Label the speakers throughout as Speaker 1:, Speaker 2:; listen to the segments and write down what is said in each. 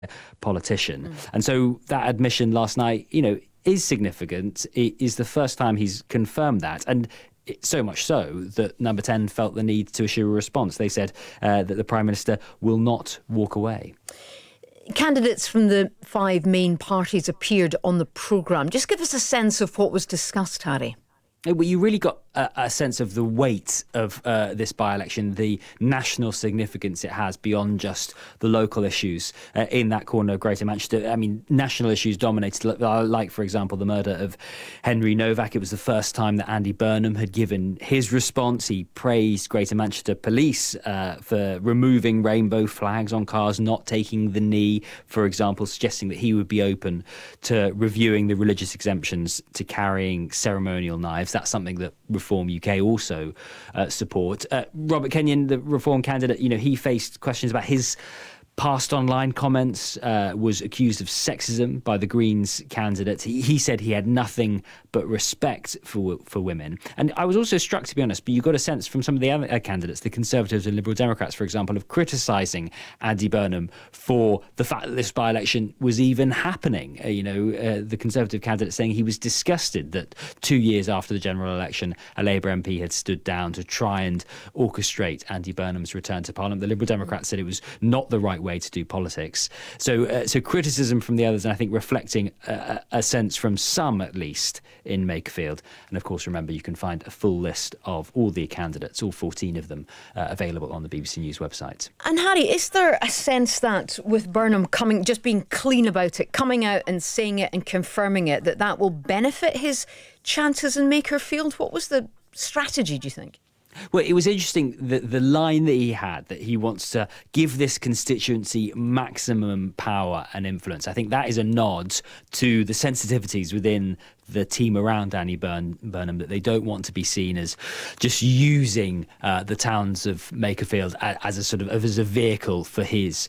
Speaker 1: politician. And so that admission last night, is significant. It is the first time he's confirmed that. And so much so that Number 10 felt the need to issue a response. They said that the Prime Minister will not walk away.
Speaker 2: Candidates from the 5 main parties appeared on the programme. Just give us a sense of what was discussed, Harry.
Speaker 1: Well, you really got a sense of the weight of this by-election, the national significance it has beyond just the local issues in that corner of Greater Manchester. I mean, national issues dominated, like, for example, the murder of Henry Novak. It was the first time that Andy Burnham had given his response. He praised Greater Manchester Police for removing rainbow flags on cars, not taking the knee, for example, suggesting that he would be open to reviewing the religious exemptions to carrying ceremonial knives. That's something that Reform UK also support. Robert Kenyon, the Reform candidate, he faced questions about his past online comments, was accused of sexism by the Greens candidate. He said he had nothing but respect for women. And I was also struck, to be honest, but you got a sense from some of the other candidates, the Conservatives and Liberal Democrats, for example, of criticising Andy Burnham for the fact that this by-election was even happening. The Conservative candidate saying he was disgusted that 2 years after the general election, a Labour MP had stood down to try and orchestrate Andy Burnham's return to Parliament. The Liberal Democrats said it was not the right way to do politics. So criticism from the others, and I think reflecting a sense from some, at least, in Makerfield. And of course, remember, you can find a full list of all the candidates, all 14 of them, available on the BBC News website.
Speaker 2: And Harry, is there a sense that with Burnham just being clean about it, coming out and saying it and confirming it, that will benefit his chances in Makerfield? What was the strategy, do you think?
Speaker 1: Well, it was interesting that the line that he had, that he wants to give this constituency maximum power and influence. I think that is a nod to the sensitivities within the team around Andy Burnham, that they don't want to be seen as just using the towns of Makerfield as a sort of as a vehicle for his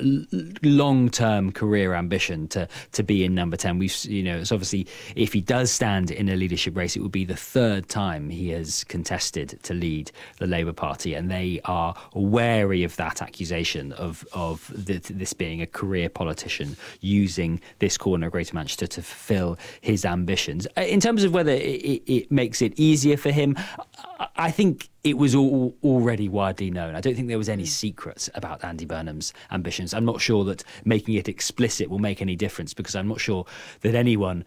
Speaker 1: long-term career ambition to be in Number 10. It's obviously, if he does stand in a leadership race, it will be the 3rd time he has contested to lead the Labour Party, and they are wary of that accusation of this being a career politician using this corner of Greater Manchester to fulfil his ambition. In terms of whether it makes it easier for him, I think it was already widely known. I don't think there was any secret about Andy Burnham's ambitions. I'm not sure that making it explicit will make any difference, because I'm not sure that anyone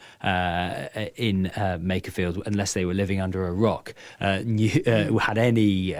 Speaker 1: in Makerfield, unless they were living under a rock, had any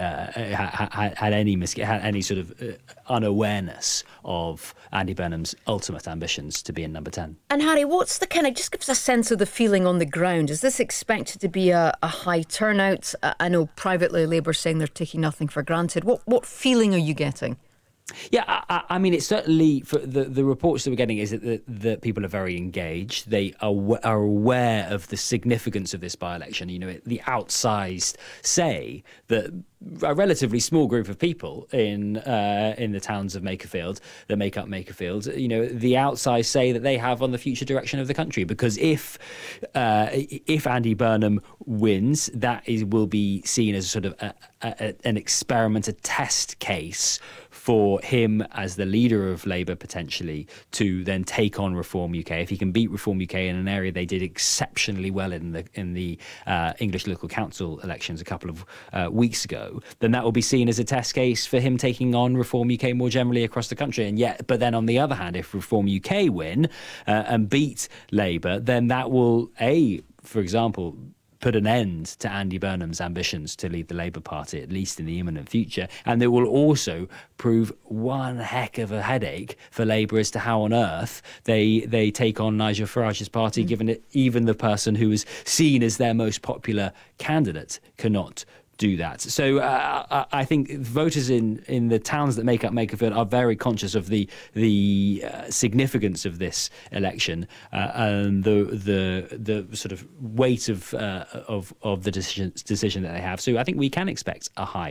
Speaker 1: sort of unawareness of Andy Burnham's ultimate ambitions to be in Number 10.
Speaker 2: And Harry, what's the just give us a sense of the feeling on the ground? Is this expected to be a high turnout? I know privately Labour saying they're taking nothing for granted. What feeling are you getting?
Speaker 1: Yeah, I mean, it's certainly, for the reports that we're getting is that people are very engaged. They are aware of the significance of this by-election. The outsized say that a relatively small group of people in the towns of Makerfield that make up Makerfield, the outsized say that they have on the future direction of the country. Because if Andy Burnham wins, that will be seen as sort of an experiment, a test case for him as the leader of Labour, potentially, to then take on Reform UK. If he can beat Reform UK in an area they did exceptionally well in the English local council elections a couple of weeks ago, then that will be seen as a test case for him taking on Reform UK more generally across the country. But then on the other hand, if Reform UK win and beat Labour, then that will, for example, put an end to Andy Burnham's ambitions to lead the Labour Party, at least in the imminent future. And it will also prove one heck of a headache for Labour as to how on earth they take on Nigel Farage's party, given that even the person who is seen as their most popular candidate cannot do that. So I think voters in the towns that make up Makerfield are very conscious of the significance of this election and the sort of weight of the decision that they have. So I think we can expect a high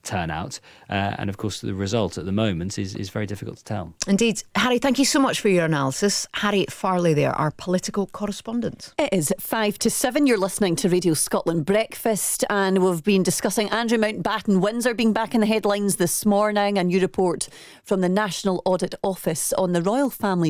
Speaker 1: turnout. And of course, the result at the moment is very difficult to tell.
Speaker 2: Indeed. Harry, thank you so much for your analysis. Harry Farley there, our political correspondent.
Speaker 3: It is 5 to 7. You're listening to Radio Scotland Breakfast, and we've been discussing Andrew Mountbatten Windsor being back in the headlines this morning. A new report from the National Audit Office on the royal family